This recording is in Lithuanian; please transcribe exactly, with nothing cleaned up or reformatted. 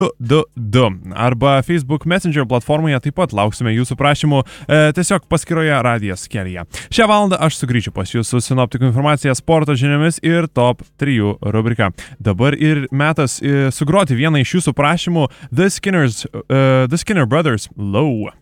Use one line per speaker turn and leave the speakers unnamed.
du du arba Facebook Messenger platformoje taip pat lauksime jūsų prašymų e, tiesiog paskyroje Radijas kelyje. Šią valandą aš sugrįšiu pas jūs su sinoptikų informacija, sporto žiniomis ir top trijų rubrika. Dabar ir metas e, sugroti vieną iš jūsų prašymų The Skinners, uh, The Skinner Brothers Low.